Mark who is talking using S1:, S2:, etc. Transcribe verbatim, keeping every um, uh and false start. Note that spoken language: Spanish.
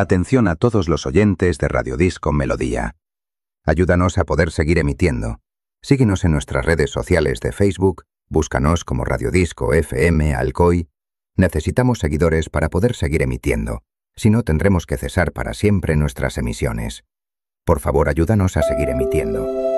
S1: Atención a todos los oyentes de Radiodisco Melodía. Ayúdanos a poder seguir emitiendo. Síguenos en nuestras redes sociales de Facebook, búscanos como Radiodisco F M Alcoy. Necesitamos seguidores para poder seguir emitiendo, si no tendremos que cesar para siempre nuestras emisiones. Por favor, ayúdanos a seguir emitiendo.